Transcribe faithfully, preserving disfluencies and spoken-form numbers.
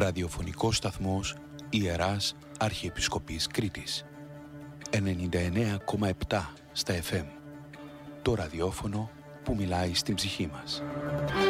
Ραδιοφωνικός σταθμός Ιεράς Αρχιεπισκοπής Κρήτης. ενενήντα εννέα κόμμα επτά στα εφ εμ. Το ραδιόφωνο που μιλάει στην ψυχή μας.